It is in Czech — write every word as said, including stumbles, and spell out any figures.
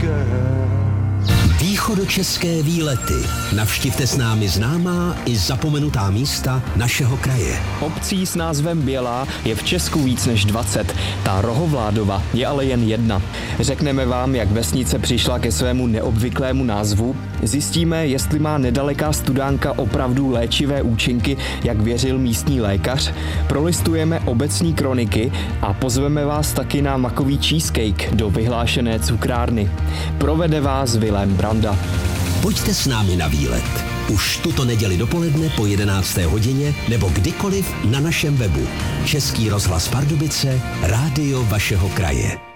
Východočeské výlety. Navštivte s námi známá i zapomenutá místa našeho kraje. Obcí s názvem Bělá je v Česku víc než dvacet. Ta Rohovládova je ale jen jedna. Řekneme vám, jak vesnice přišla ke svému neobvyklému názvu. Zjistíme, jestli má nedaleká Studánka opravdu léčivé účinky, jak věřil místní lékař. Prolistujeme obecní kroniky a pozveme vás taky na makový cheesecake do vyhlášené cukrárny. Provede vás Vilém Branda. Pojďte s námi na výlet. Už tuto neděli dopoledne po jedenácté hodině nebo kdykoliv na našem webu. Český rozhlas Pardubice, rádio vašeho kraje.